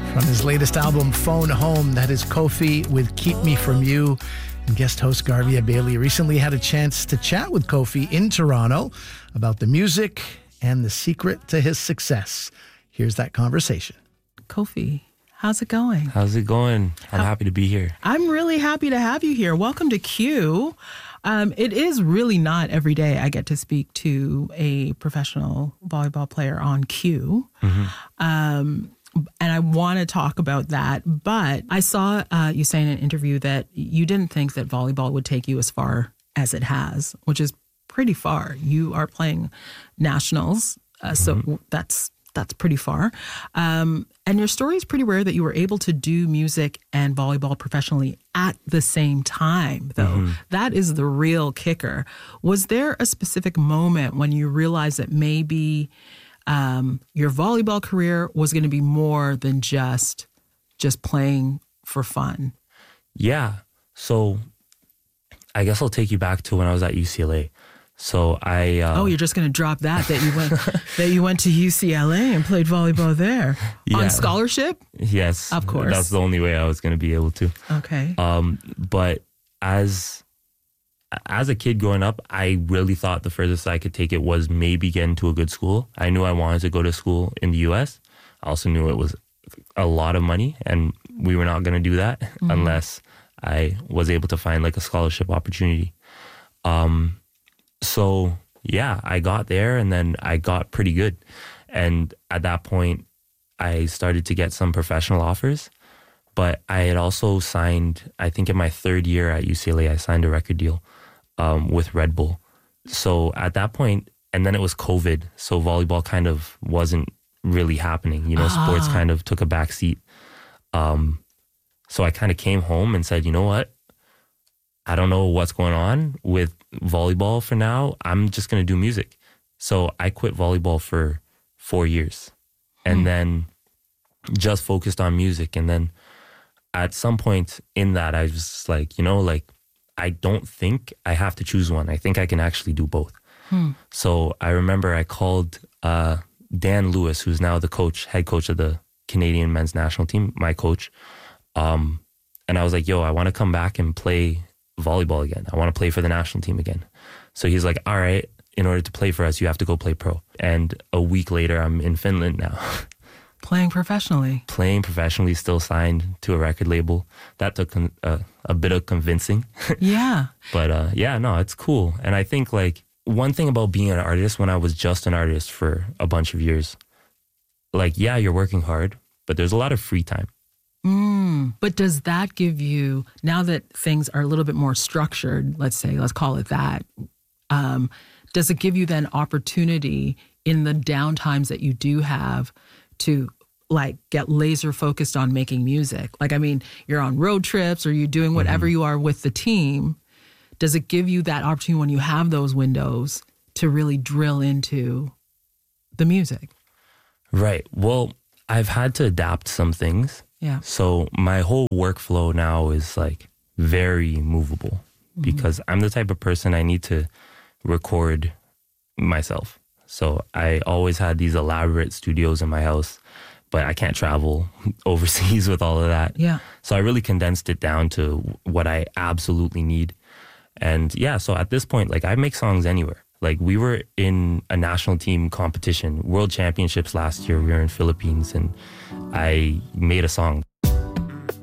From his latest album, Phone Home, that is Kofi with Keep Me From You. And guest host Garvia Bailey recently had a chance to chat with Kofi in Toronto about the music and the secret to his success. Here's that conversation. Kofi, how's it going? How's it going? I'm happy to be here. I'm really happy to have you here. Welcome to Q. It is really not every day I get to speak to a professional volleyball player on Q. And I want to talk about that. But I saw you say in an interview that you didn't think that volleyball would take you as far as it has, which is pretty far. You are playing nationals, so that's pretty far. And your story is pretty rare that you were able to do music and volleyball professionally at the same time, though. That is the real kicker. Was there a specific moment when you realized that maybe your volleyball career was going to be more than just playing for fun? Yeah. So I guess I'll take you back to when I was at UCLA. So I you're just going to drop that you went to UCLA and played volleyball there on scholarship? Yes, of course. That's the only way I was going to be able to. Okay. But as a kid growing up, I really thought the furthest I could take it was maybe get into a good school. I knew I wanted to go to school in the U.S. I also knew it was a lot of money, and we were not going to do that unless I was able to find like a scholarship opportunity. So yeah, I got there and then I got pretty good. And at that point, I started to get some professional offers. But I had also signed, I think in my third year at UCLA, I signed a record deal with Red Bull. So at that point, and then it was COVID, so volleyball kind of wasn't really happening. You know, sports kind of took a back seat. So I kind of came home and said, you know what? I don't know what's going on with volleyball for now. I'm just going to do music. So I quit volleyball for 4 years and then just focused on music. And then at some point in that, I was just like, you know, like, I don't think I have to choose one. I think I can actually do both. So I remember I called Dan Lewis, who's now the head coach of the Canadian men's national team, my coach. And I was like, yo, I want to come back and play volleyball again. I want to play for the national team again. So he's like, all right, in order to play for us, you have to go play pro. And a week later, I'm in Finland now. Playing professionally, still signed to a record label. That took a bit of convincing. Yeah. But no, it's cool. And I think like one thing about being an artist, when I was just an artist for a bunch of years, like, yeah, you're working hard, but there's a lot of free time. But does that give you, now that things are a little bit more structured, let's call it that, does it give you then opportunity in the downtimes that you do have to like get laser focused on making music? Like, I mean, you're on road trips or you're doing whatever you are with the team. Does it give you that opportunity when you have those windows to really drill into the music? Right. Well, I've had to adapt some things. Yeah. So my whole workflow now is like very movable because I'm the type of person I need to record myself. So I always had these elaborate studios in my house, but I can't travel overseas with all of that. Yeah. So I really condensed it down to what I absolutely need. And yeah, so at this point, like I make songs anywhere. Like we were in a national team competition, World Championships last year. We were in Philippines and I made a song.